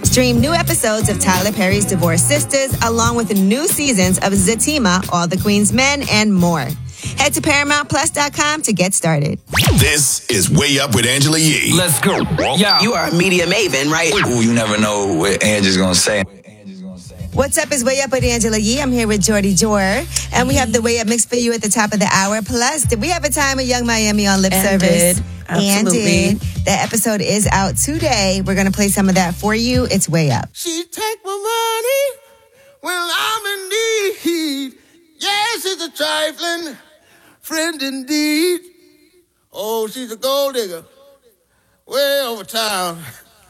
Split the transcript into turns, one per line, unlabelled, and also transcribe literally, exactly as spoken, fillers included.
Stream new episodes of Tyler Perry's Divorced Sisters, along with new seasons of Zatima, All the Queen's Men, and more. Head to Paramount Plus dot com to get started.
This is Way Up with Angela Yee.
Let's go.
Yeah. You are a media maven, right?
Ooh, you never know what Angela's gonna say.
What's up is Way Up with Angela Yee. I'm here with Jordy Jor. And we have the Way Up mix for you at the top of the hour. Plus, did we have a time with Young Miami on Lip
And
Service?
did.
And
Absolutely.
did. That episode is out today. We're going to play some of that for you. It's Way Up.
She take my money when I'm in need. Yes, it's a trifling friend indeed. Oh, she's a gold digger way over town.